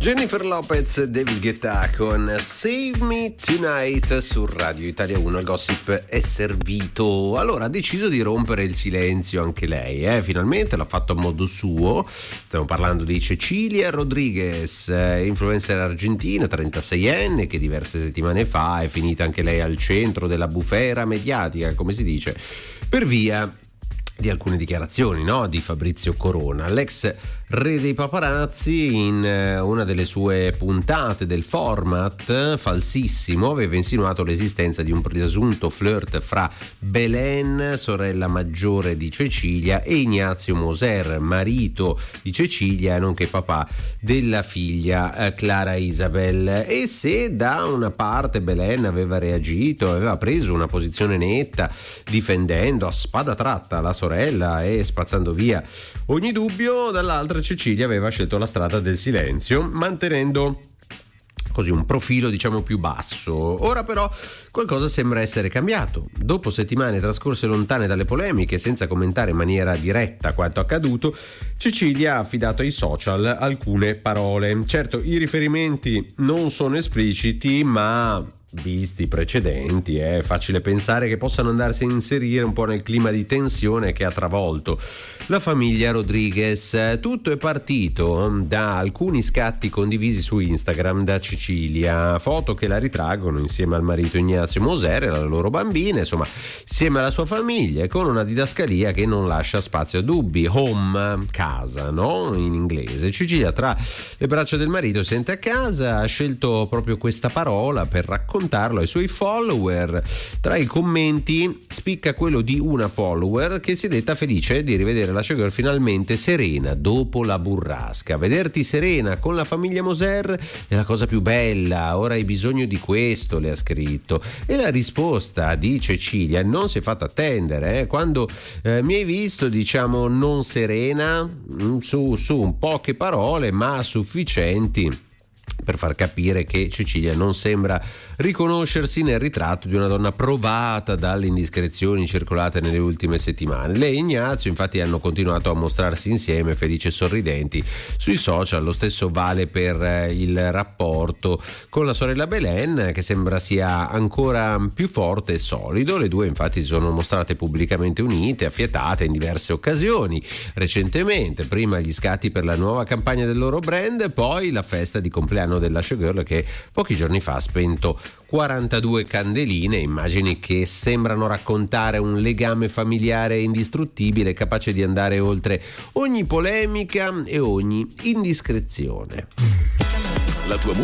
Jennifer Lopez, David Guetta con Save Me Tonight su Radio Italia 1. Il gossip è servito. Allora ha deciso di rompere il silenzio anche lei, finalmente l'ha fatto a modo suo. Stiamo parlando di Cecilia Rodriguez, influencer argentina, 36enne, che diverse settimane fa è finita anche lei al centro della bufera mediatica, come si dice, per via di alcune dichiarazioni, no? Di Fabrizio Corona, l'ex re dei paparazzi. In una delle sue puntate del format Falsissimo aveva insinuato l'esistenza di un presunto flirt fra Belen, sorella maggiore di Cecilia, e Ignazio Moser, marito di Cecilia nonché papà della figlia Clara Isabel. E se da una parte Belen aveva reagito, aveva preso una posizione netta difendendo a spada tratta la sorella e spazzando via ogni dubbio, dall'altra Cecilia aveva scelto la strada del silenzio, mantenendo così un profilo diciamo più basso. Ora però qualcosa sembra essere cambiato. Dopo settimane trascorse lontane dalle polemiche, senza commentare in maniera diretta quanto accaduto, Cecilia ha affidato ai social alcune parole. Certo, i riferimenti non sono espliciti, ma visti i precedenti è facile pensare che possano andarsi a inserire un po' nel clima di tensione che ha travolto la famiglia Rodriguez. Tutto è partito da alcuni scatti condivisi su Instagram da Cecilia, foto che la ritraggono insieme al marito Ignazio Moser e alla loro bambina, insomma insieme alla sua famiglia, con una didascalia che non lascia spazio a dubbi. Home, casa, no? In inglese. Cecilia tra le braccia del marito si sente a casa, ha scelto proprio questa parola per raccontarlo ai suoi follower. Tra i commenti spicca quello di una follower che si è detta felice di rivedere la showgirl finalmente serena dopo la burrasca. Vederti serena con la famiglia Moser è la cosa più bella, ora hai bisogno di questo, le ha scritto. E la risposta di Cecilia non si è fatta attendere, quando mi hai visto diciamo non serena, su poche parole ma sufficienti per far capire che Cecilia non sembra riconoscersi nel ritratto di una donna provata dalle indiscrezioni circolate nelle ultime settimane. Lei e Ignazio infatti hanno continuato a mostrarsi insieme felici e sorridenti sui social. Lo stesso vale per il rapporto con la sorella Belen, che sembra sia ancora più forte e solido. Le due infatti si sono mostrate pubblicamente unite, affiatate in diverse occasioni recentemente, prima gli scatti per la nuova campagna del loro brand, poi la festa di compleanno della showgirl che pochi giorni fa ha spento 42 candeline, immagini che sembrano raccontare un legame familiare indistruttibile, capace di andare oltre ogni polemica e ogni indiscrezione. La tua